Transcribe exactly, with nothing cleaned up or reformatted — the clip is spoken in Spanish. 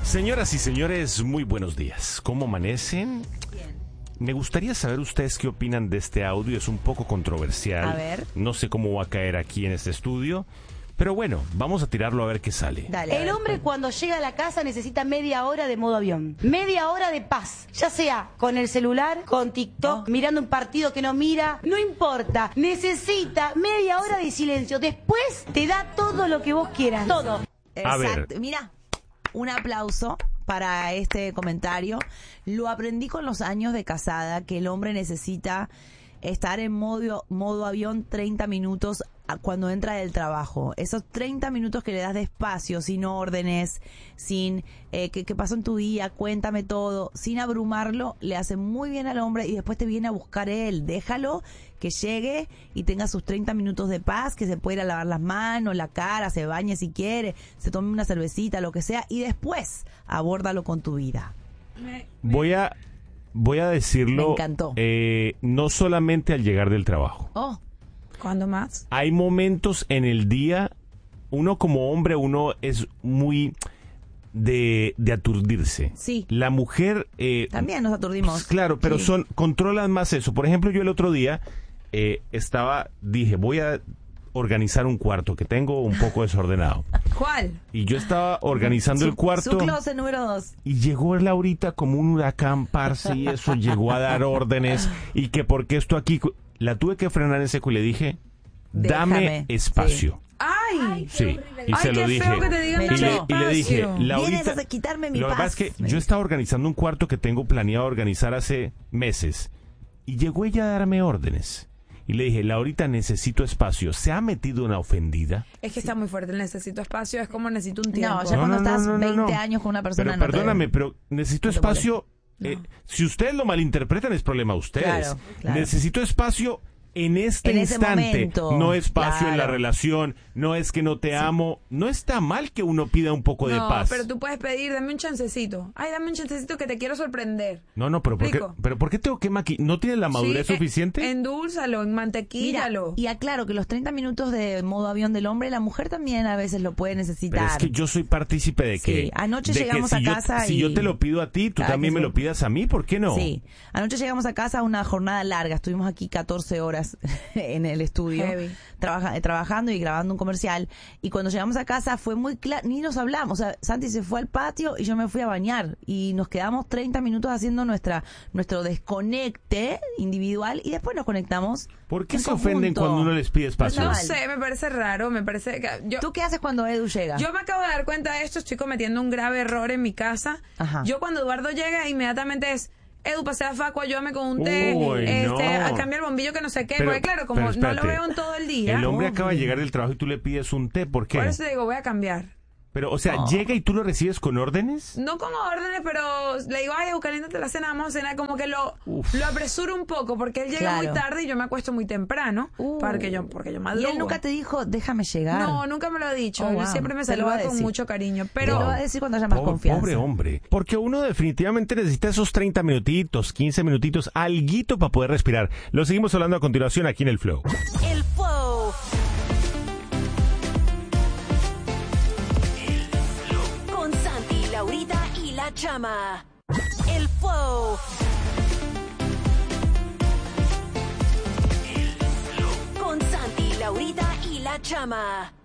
Señoras y señores, muy buenos días. ¿Cómo amanecen? Bien. Me gustaría saber ustedes qué opinan de este audio. Es un poco controversial. A ver. No sé cómo va a caer aquí en este estudio. Pero bueno, vamos a tirarlo a ver qué sale. Dale, El hombre cuando llega a la casa necesita media hora de modo avión. Media hora de paz. Ya sea con el celular, con TikTok, No. mirando un partido que no mira. No importa. Necesita media hora de silencio. Después te da todo lo que vos quieras. Todo. A ver. Exacto. Mira, un aplauso para este comentario. Lo aprendí con los años de casada, que el hombre necesita estar en modo, modo avión treinta minutos cuando entra del trabajo. Esos treinta minutos que le das de espacio, sin órdenes, sin eh, ¿qué, qué pasó en tu día? Cuéntame todo, sin abrumarlo, le hace muy bien al hombre y después te viene a buscar él. Déjalo que llegue y tenga sus treinta minutos de paz, que se pueda ir a lavar las manos, la cara, se bañe si quiere, se tome una cervecita, lo que sea, y después abórdalo con tu vida. Voy a, voy a decirlo. Me encantó. Eh, no solamente al llegar del trabajo. Oh, ¿Cuándo más? Hay momentos en el día, uno como hombre, uno es muy de, de aturdirse. Sí. La mujer... Eh, también nos aturdimos. pues, claro, pero Sí. son controlan más eso. Por ejemplo, yo el otro día eh, estaba, dije, voy a organizar un cuarto que tengo un poco desordenado. ¿Cuál? Y yo estaba organizando Su- el cuarto. Su closet número dos. Y llegó Laurita como un huracán, parce, y eso llegó a dar órdenes. Y que porque esto aquí... La tuve que frenar en seco y le dije, dame Déjame, espacio. ¡Ay! Sí, y Ay, se lo qué dije. feo que te digan Me y, dame le, echó. y le dije, espacio. Laurita, Vienes a quitarme mi lo que paz. pasa es que Me yo dijo. estaba organizando un cuarto que tengo planeado organizar hace meses. Y llegó ella a darme órdenes. Y le dije, Laurita, necesito espacio. ¿Se ha metido una ofendida? Es que está muy fuerte, el necesito espacio, es como necesito un tiempo. No, ya No, cuando no, no, estás no, no, veinte no. años con una persona Pero no te- perdóname, pero necesito no te espacio. molesta. eh, si ustedes lo malinterpretan es problema de ustedes. Claro, claro. Necesito espacio en este En ese instante. momento, No espacio en la claro. relación, no es que no te amo. No está mal que uno pida un poco de No, paz. pero tú puedes pedir, dame un chancecito. Ay, dame un chancecito que te quiero sorprender. No, no, pero ¿por qué, Rico. pero ¿por qué tengo que maquillar? ¿No tienes la madurez Sí, eh, suficiente? Endúlzalo, en Mira, mantequíllalo. y aclaro que los treinta minutos de modo avión del hombre, la mujer también a veces lo puede necesitar. Pero es que yo soy partícipe de que... Sí, anoche de que llegamos si a yo- casa Si y- yo te lo pido a ti, tú Cada también que me se- lo pidas a mí, ¿por qué no? Sí, anoche llegamos a casa a una jornada larga, estuvimos aquí catorce horas en el estudio Heavy. trabaja- eh, trabajando y grabando un comercial, y cuando llegamos a casa fue muy claro, ni nos hablamos, o sea, Santi se fue al patio y yo me fui a bañar y nos quedamos treinta minutos haciendo nuestra nuestro desconecte individual y después nos conectamos. ¿Por qué en se ofenden conjunto. cuando uno les pide espacio? No Mal. sé, me parece raro, me parece que... Yo, ¿Tú qué haces cuando Edu llega? Yo me acabo de dar cuenta de esto, estoy cometiendo un grave error en mi casa. Ajá. Yo cuando Eduardo llega, inmediatamente es, Edu, pasé a Facu, ayúdame con un té, Uy, este, no. a cambiar el bombillo que no sé qué, Pero- porque claro, como pero no lo espérate. veo en todo el día, El hombre acaba de Obvio. llegar del trabajo y tú le pides un té, ¿por qué? por eso te digo, voy a cambiar. Pero, o sea, ¿llega y tú lo recibes con órdenes? No con órdenes, pero le digo, ay, Edu, caliéntate la cena, vamos a cenar, como que lo, Uf. lo apresuro un poco, porque él llega Claro. muy tarde y yo me acuesto muy temprano, Uh. porque yo, porque yo Y madrugo. él nunca te dijo, déjame llegar. No, nunca me lo ha dicho, Oh, él wow. siempre me Te lo va a saluda con decir. mucho cariño, Te pero... lo va a decir cuando haya más Pobre, confianza. pobre hombre. Porque uno definitivamente necesita esos treinta minutitos, quince minutitos, alguito para poder respirar. Lo seguimos hablando a continuación aquí en el Flow. El Flow. Con Santi, Laurita y la Chama. El Flow. Con Santi, Laurita y la Chama.